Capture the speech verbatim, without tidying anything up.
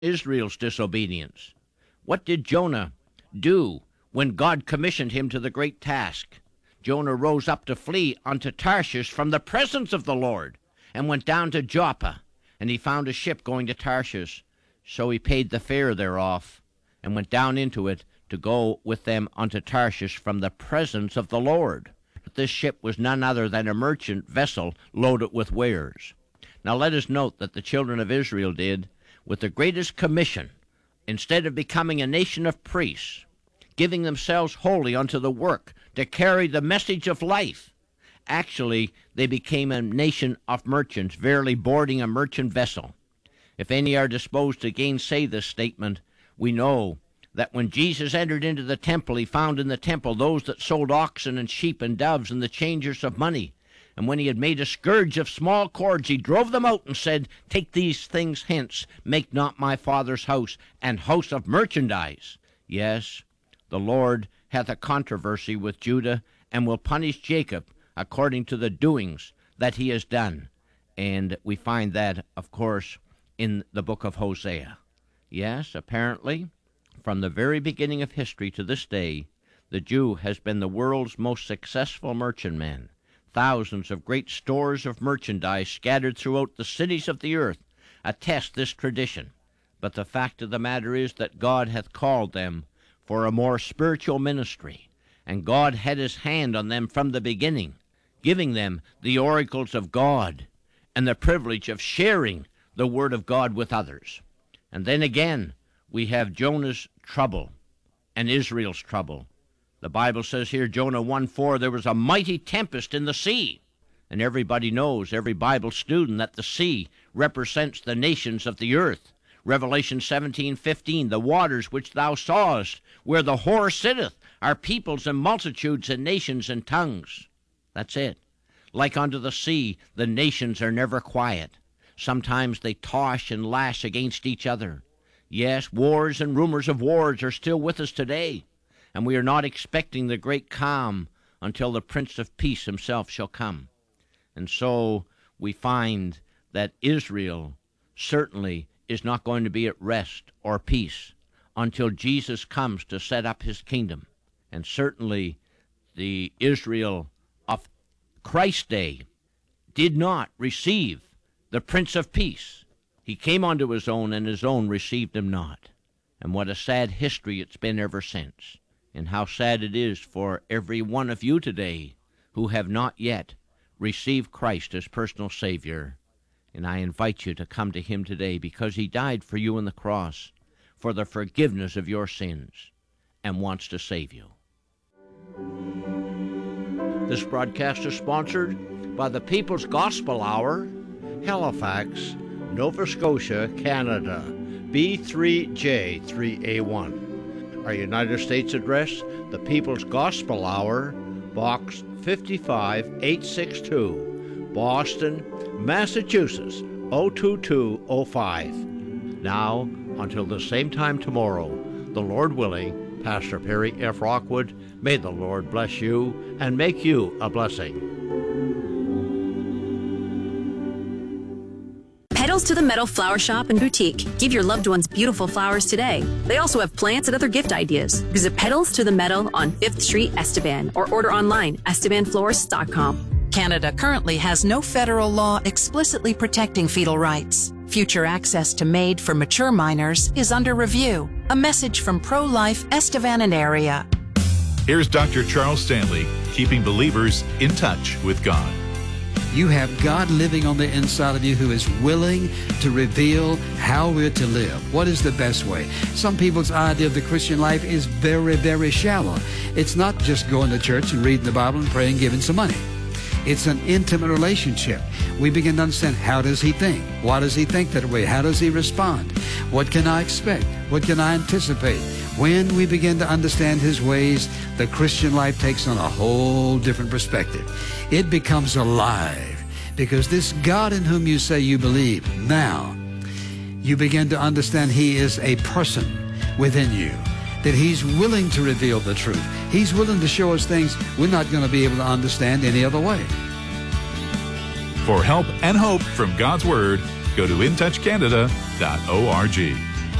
Israel's disobedience. What did Jonah do when God commissioned him to the great task? Jonah rose up to flee unto Tarshish from the presence of the Lord, and went down to Joppa, and he found a ship going to Tarshish. So he paid the fare thereof, and went down into it to go with them unto Tarshish from the presence of the Lord. But this ship was none other than a merchant vessel loaded with wares. Now let us note that the children of Israel did, with the greatest commission, instead of becoming a nation of priests, giving themselves wholly unto the work to carry the message of life, actually they became a nation of merchants, verily boarding a merchant vessel. If any are disposed to gainsay this statement, we know that when Jesus entered into the temple, he found in the temple those that sold oxen and sheep and doves and the changers of money. And when he had made a scourge of small cords, he drove them out and said, Take these things hence, make not my Father's house an house of merchandise. Yes, the Lord hath a controversy with Judah, and will punish Jacob according to the doings that he has done. And we find that, of course, in the book of Hosea. Yes, apparently, from the very beginning of history to this day, the Jew has been the world's most successful merchantman. Thousands of great stores of merchandise scattered throughout the cities of the earth attest this tradition. But the fact of the matter is that God hath called them for a more spiritual ministry, and God had his hand on them from the beginning, giving them the oracles of God and the privilege of sharing the word of God with others. And then again, we have Jonah's trouble and Israel's trouble. The Bible says here, Jonah one four, there was a mighty tempest in the sea. And everybody knows, every Bible student, that the sea represents the nations of the earth. Revelation seventeen fifteen, the waters which thou sawest, where the whore sitteth, are peoples and multitudes and nations and tongues. That's it. Like unto the sea, the nations are never quiet. Sometimes they toss and lash against each other. Yes, wars and rumors of wars are still with us today, and we are not expecting the great calm until the Prince of Peace himself shall come. And so we find that Israel certainly is not going to be at rest or peace until Jesus comes to set up his kingdom. And certainly the Israel of Christ's day did not receive the Prince of Peace. He came unto his own, and his own received him not. And what a sad history it's been ever since. And how sad it is for every one of you today who have not yet received Christ as personal Savior. And I invite you to come to him today, because he died for you on the cross for the forgiveness of your sins and wants to save you. This broadcast is sponsored by the People's Gospel Hour, Halifax, Nova Scotia, Canada, B three J three A one. Our United States address, the People's Gospel Hour, Box fifty-five eight sixty-two, Boston, Massachusetts, oh two two oh five. Now, until the same time tomorrow, the Lord willing, Pastor Perry F. Rockwood, may the Lord bless you and make you a blessing. Petals to the Meadow Flower Shop and Boutique. Give your loved ones beautiful flowers today. They also have plants and other gift ideas. Visit Petals to the Meadow on fifth Street, Estevan, or order online, estevan florist dot com. Canada currently has no federal law explicitly protecting fetal rights. Future access to MAID for mature minors is under review. A message from Pro-Life Estevan and area. Here's Doctor Charles Stanley, keeping believers in touch with God. You have God living on the inside of you who is willing to reveal how we're to live. What is the best way? Some people's idea of the Christian life is very, very shallow. It's not just going to church and reading the Bible and praying, giving some money. It's an intimate relationship. We begin to understand, how does he think? Why does he think that way? How does he respond? What can I expect? What can I anticipate? When we begin to understand his ways, the Christian life takes on a whole different perspective. It becomes alive, because this God in whom you say you believe, now you begin to understand he is a person within you, that he's willing to reveal the truth. He's willing to show us things we're not going to be able to understand any other way. For help and hope from God's Word, go to in touch canada dot org.